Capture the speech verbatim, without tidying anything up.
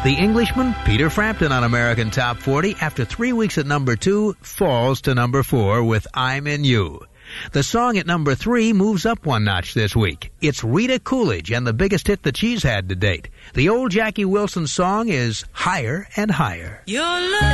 The Englishman, Peter Frampton on American Top forty, after three weeks at number two, falls to number four with I'm in You. The song at number three moves up one notch this week. It's Rita Coolidge and the biggest hit that she's had to date. The old Jackie Wilson song is Higher and Higher. Your love